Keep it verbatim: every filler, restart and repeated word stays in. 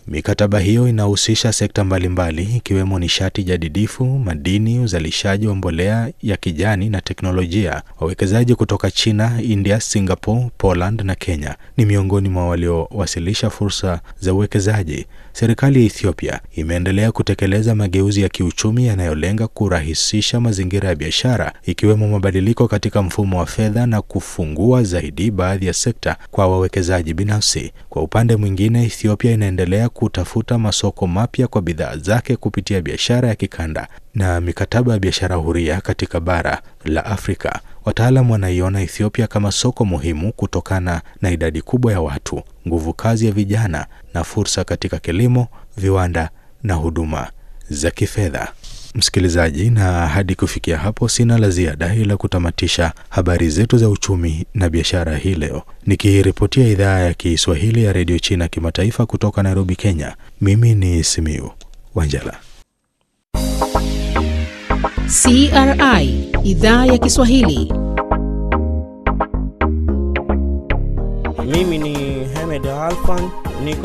Mikataba hiyo inahusisha sekta mbalimbali ikiwemo nishati jadidifu, madini, uzalishaji wa mbolea ya kijani na teknolojia. Wawekezaji kutoka China, India, Singapore, Poland na Kenya ni miongoni mwa waliowasilisha fursa za uwekezaji. Serikali ya Ethiopia imeendelea kutekeleza mageuzi ya kiuchumi yanayolenga kurahisisha mazingira ya biashara, ikiwemo mabadiliko katika mfumo wa fedha na kufungua zaidi baadhi ya sekta kwa wawekezaji binafsi. Kwa upande mwingine, Ethiopia inaendelea kutafuta masoko mapya kwa bidhaa zake kupitia biashara ya kikanda na mikataba ya biashara huria katika bara la Afrika. Wataalamu wanaiona Ethiopia kama soko muhimu kutokana na idadi kubwa ya watu, nguvu kazi ya vijana na fursa katika kilimo, viwanda na huduma za kifedha. Msikilizaji, na hadi kufikia hapo sina la ziada ila kutamatisha habari zetu za uchumi na biashara hii leo. Nikiripotia idhaa ya Kiswahili ya Radio China Kimataifa kutoka Nairobi, Kenya. Mimi ni Simiu Wanjala. C R I, idhaa ya Kiswahili. Mimi ni Hamed Alfan, niko